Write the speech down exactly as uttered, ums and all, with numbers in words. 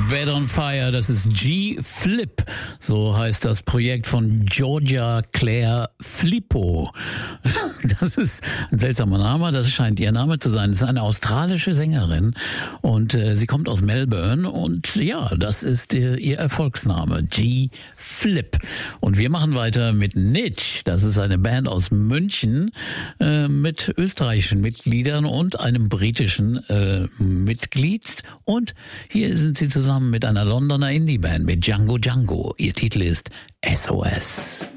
Bed on Fire, das ist G-Flip, so heißt das Projekt von Georgia Claire Flippo. Das ist ein seltsamer Name, das scheint ihr Name zu sein. Das ist eine australische Sängerin und äh, sie kommt aus Melbourne und ja, das ist äh, ihr Erfolgsname, G-Flip. Und wir machen weiter mit Nitsch, das ist eine Band aus München äh, mit österreichischen Mitgliedern und einem britischen äh, Mitglied. Und hier sind sie zusammen mit einer Londoner Indie-Band, mit Django Django. Ihr Titel ist S O S.